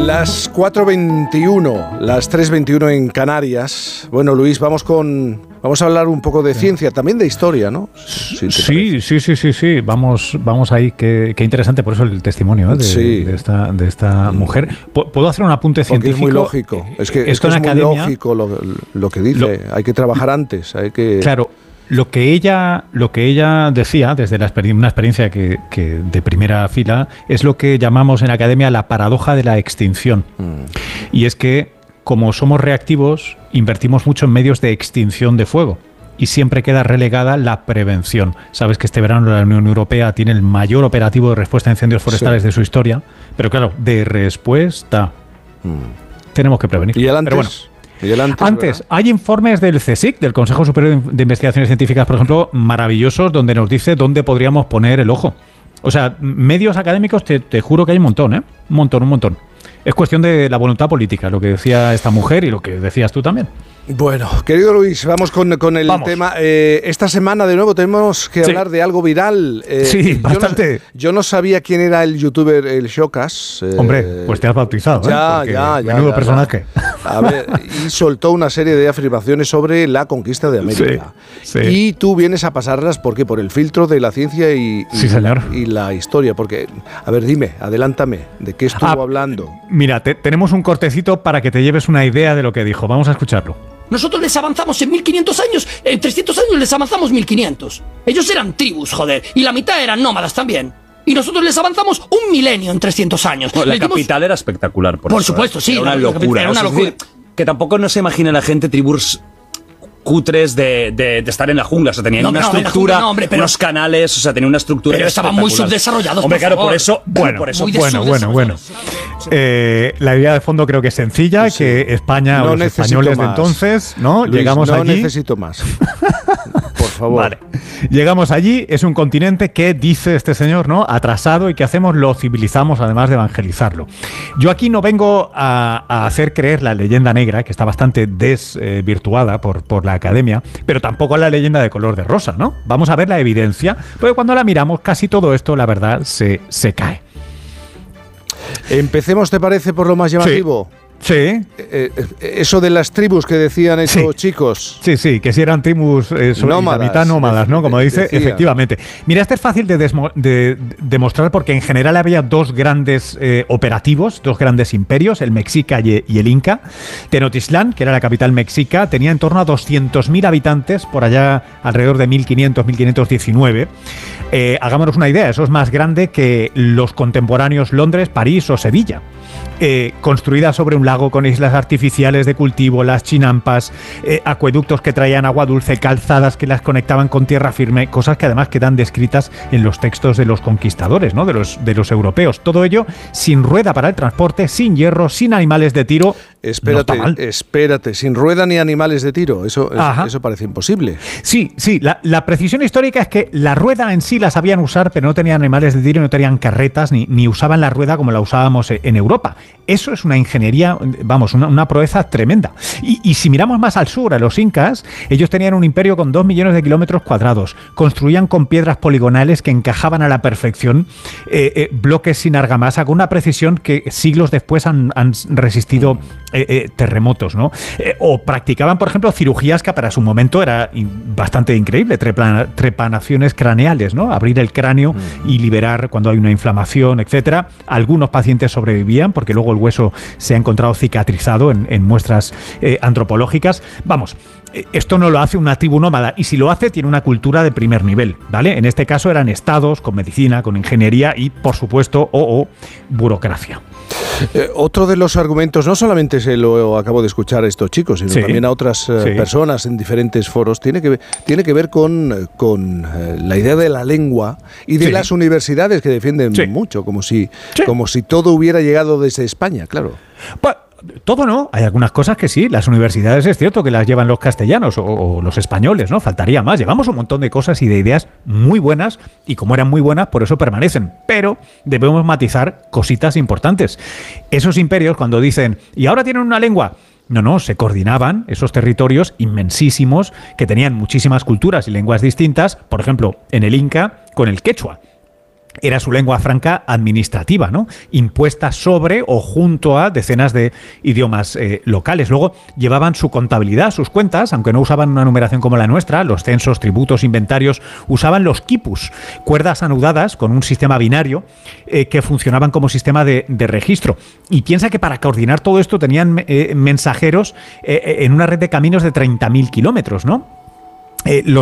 Las 4:21, las 3:21 en Canarias. Bueno, Luis, vamos a hablar un poco de ciencia, también de historia, ¿no? Sí. Vamos ahí. Qué interesante, por eso el testimonio de esta mujer. ¿Puedo hacer un apunte científico? Porque es muy lógico. Es que es muy lógico lo que dice. Hay que trabajar antes. Claro. Lo que ella decía, desde una experiencia que de primera fila, es lo que llamamos en la academia la paradoja de la extinción. Y es que, como somos reactivos, invertimos mucho en medios de extinción de fuego. Y siempre queda relegada la prevención. Sabes que este verano la Unión Europea tiene el mayor operativo de respuesta a incendios forestales de su historia. Pero claro, de respuesta tenemos que prevenir. ¿Y el antes? Pero bueno, antes, hay informes del CSIC, del Consejo Superior de Investigaciones Científicas, por ejemplo, maravillosos, donde nos dice dónde podríamos poner el ojo. O sea, medios académicos, te juro que hay un montón, ¿eh? Un montón. Es cuestión de la voluntad política, lo que decía esta mujer y lo que decías tú también. Bueno, querido Luis, vamos con el tema. Esta semana de nuevo tenemos que hablar de algo viral. Sí, bastante. Yo no sabía quién era el youtuber, el Showcas. Hombre, pues te has bautizado. Ya. Menudo personaje. A ver, y soltó una serie de afirmaciones sobre la conquista de América. Sí. Y tú vienes a pasarlas, ¿por qué? Por el filtro de la ciencia y la historia. Porque, a ver, adelántame, ¿de qué estuvo hablando? Mira, tenemos un cortecito para que te lleves una idea de lo que dijo. Vamos a escucharlo. Nosotros les avanzamos en 1500 años, en 300 años les avanzamos 1500. Ellos eran tribus, joder, y la mitad eran nómadas también. Y nosotros les avanzamos 1 milenio en 300 años. No, la capital era espectacular, por supuesto, sí. Era una locura. Era una locura. Que tampoco no se imagina la gente tribus cutres de estar en la jungla, o sea, tenían una estructura, unos canales, o sea, tenían una estructura. Pero estaban muy subdesarrollados. Hombre, claro, por eso. Bueno. La idea de fondo creo que es sencilla, que España o los españoles de entonces, ¿no? Luis, llegamos allí. No necesito más. Por favor. Vale. Llegamos allí, es un continente que dice este señor, ¿no? Atrasado, y que hacemos, lo civilizamos además de evangelizarlo. Yo aquí no vengo a hacer creer la leyenda negra, que está bastante desvirtuada por la academia, pero tampoco la leyenda de color de rosa, ¿no? Vamos a ver la evidencia, porque cuando la miramos, casi todo esto, la verdad, se cae. Empecemos, ¿te parece, por lo más llamativo? Sí. Eso de las tribus que decían esos chicos. Sí, que si eran tribus nómadas, la mitad nómadas, ¿no? Como dice, efectivamente. Mira, este es fácil de demostrar porque en general había dos grandes operativos, dos grandes imperios, el Mexica y el Inca. Tenochtitlán, que era la capital mexica, tenía en torno a 200.000 habitantes, por allá alrededor de 1500, 1519. Hagámonos una idea, eso es más grande que los contemporáneos Londres, París o Sevilla. Construida sobre un lago con islas artificiales de cultivo, las chinampas, acueductos que traían agua dulce, calzadas que las conectaban con tierra firme, cosas que además quedan descritas en los textos de los conquistadores, ¿no? de los europeos. Todo ello sin rueda para el transporte, sin hierro, sin animales de tiro. Espérate, sin rueda ni animales de tiro. Eso parece imposible. Sí, la precisión histórica es que la rueda en sí la sabían usar, pero no tenían animales de tiro, no tenían carretas, ni usaban la rueda como la usábamos en Europa. Eso es una ingeniería, una proeza tremenda. Y si miramos más al sur, a los incas, ellos tenían un imperio con 2 millones de kilómetros cuadrados. Construían con piedras poligonales que encajaban a la perfección bloques sin argamasa, con una precisión que siglos después han resistido terremotos, ¿no? O practicaban, por ejemplo, cirugías que para su momento era bastante increíble, trepanaciones craneales, ¿no? Abrir el cráneo y liberar cuando hay una inflamación, etcétera. Algunos pacientes sobrevivían porque luego el hueso se ha encontrado cicatrizado en muestras antropológicas. Esto no lo hace una tribu nómada, y si lo hace, tiene una cultura de primer nivel, ¿vale? En este caso eran estados con medicina, con ingeniería y, por supuesto, burocracia. Otro de los argumentos, no solamente se lo acabo de escuchar a estos chicos, sino también a otras personas en diferentes foros, tiene que ver con la idea de la lengua y de las universidades, que defienden mucho, como si todo hubiera llegado desde España, claro. Pues, todo no, hay algunas cosas que sí, las universidades es cierto que las llevan los castellanos o los españoles, ¿no? Faltaría más, llevamos un montón de cosas y de ideas muy buenas, y como eran muy buenas, por eso permanecen, pero debemos matizar cositas importantes. Esos imperios, cuando dicen, y ahora tienen una lengua, no, se coordinaban esos territorios inmensísimos que tenían muchísimas culturas y lenguas distintas, por ejemplo, en el Inca, con el quechua. era su lengua franca administrativa, ¿no? Impuesta sobre o junto a decenas de idiomas locales. Luego llevaban su contabilidad, sus cuentas, aunque no usaban una numeración como la nuestra, los censos, tributos, inventarios, usaban los quipus, cuerdas anudadas con un sistema binario que funcionaban como sistema de registro. Y piensa que para coordinar todo esto tenían mensajeros en una red de caminos de 30.000 kilómetros, ¿no?